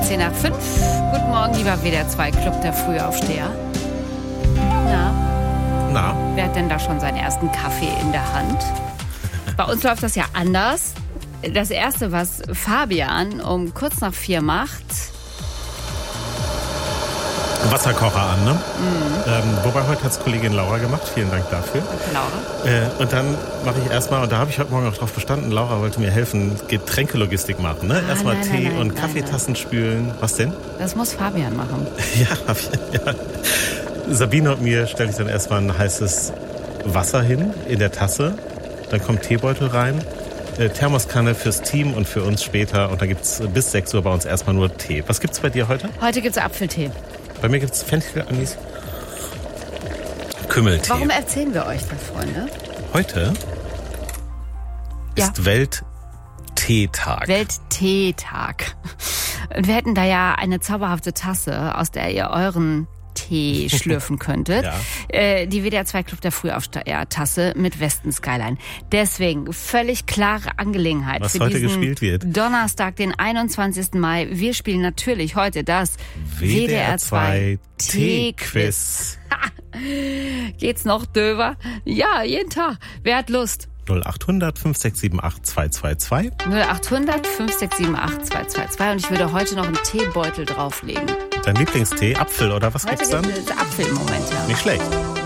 10 nach 5. Guten Morgen, lieber WDR 2 Club der Frühaufsteher. Na, wer hat denn da schon seinen ersten Kaffee in der Hand? Bei uns läuft das ja anders. Das Erste, was Fabian um kurz nach 4 macht... Wasserkocher an, ne? Wobei heute hat es Kollegin Laura gemacht. Vielen Dank dafür. Danke, Laura. Und dann mache ich erstmal, und da habe ich heute Morgen auch drauf bestanden, Laura wollte mir helfen, Getränkelogistik machen, ne? Erstmal Tee und Kaffeetassen spülen. Was denn? Das muss Fabian machen. Ja. Sabine und mir stelle ich dann erstmal ein heißes Wasser hin in der Tasse. Dann kommt Teebeutel rein. Thermoskanne fürs Team und für uns später. Und dann gibt es bis 6 Uhr bei uns erstmal nur Tee. Was gibt's bei dir heute? Heute gibt's Apfeltee. Bei mir gibt's Fenchel, Anis, Kümmeltee. Warum erzählen wir euch das, Freunde? Heute ist Weltteetag. Weltteetag. Und wir hätten da ja eine zauberhafte Tasse, aus der ihr euren Tee schlürfen könntet. Ja. Die WDR 2 Club der Frühaufsteher-Tasse mit Westen Skyline. Deswegen völlig klare Angelegenheit. Was für heute diesen gespielt wird. Donnerstag, den 21. Mai. Wir spielen natürlich heute das WDR 2 Tee-Quiz. Geht's noch, Döver? Ja, jeden Tag. Wer hat Lust? 0800 5678 222. 0800 5678 222. Und ich würde heute noch einen Teebeutel drauflegen. Dein Lieblingstee? Apfel oder was heute gibt's dann? Apfel im Moment, ja. Nicht schlecht.